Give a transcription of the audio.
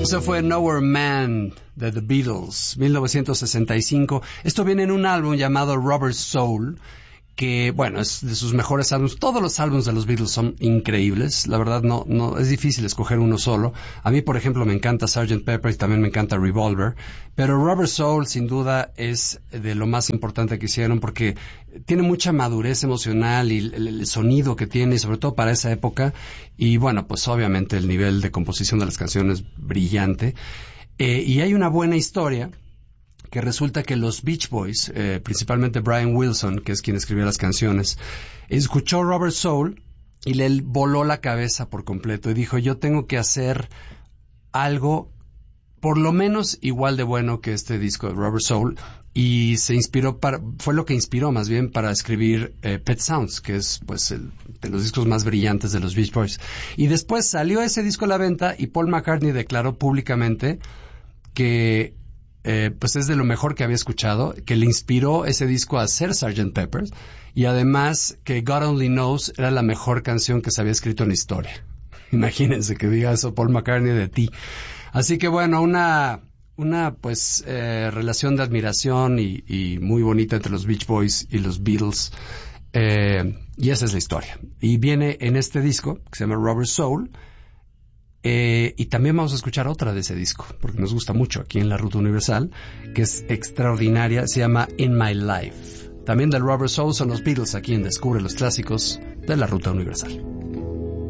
Eso fue Nowhere Man de The Beatles, 1965. Esto viene en un álbum llamado Rubber Soul, que, bueno, es de sus mejores álbumes. Todos los álbumes de los Beatles son increíbles. La verdad, no es difícil escoger uno solo. A mí, por ejemplo, me encanta Sgt. Pepper y también me encanta Revolver. Pero Rubber Soul, sin duda, es de lo más importante que hicieron porque tiene mucha madurez emocional y el sonido que tiene, y sobre todo para esa época. Y, bueno, pues obviamente el nivel de composición de las canciones brillante. Y hay una buena historia, que resulta que los Beach Boys, principalmente Brian Wilson, que es quien escribió las canciones, escuchó Rubber Soul y le voló la cabeza por completo y dijo, yo tengo que hacer algo por lo menos igual de bueno que este disco de Rubber Soul, y fue lo que inspiró más bien para escribir Pet Sounds, que es pues de los discos más brillantes de los Beach Boys. Y después salió ese disco a la venta y Paul McCartney declaró públicamente que pues es de lo mejor que había escuchado, que le inspiró ese disco a hacer Sgt. Pepper, y además que God Only Knows era la mejor canción que se había escrito en la historia. Imagínense que diga eso Paul McCartney de ti. Así que bueno, una pues relación de admiración y muy bonita entre los Beach Boys y los Beatles, y esa es la historia. Y viene en este disco que se llama Rubber Soul. Y también vamos a escuchar otra de ese disco, porque nos gusta mucho aquí en la Ruta Universal, que es extraordinaria, se llama In My Life. También del Rubber Soul son los Beatles aquí en Descubre los Clásicos de la Ruta Universal.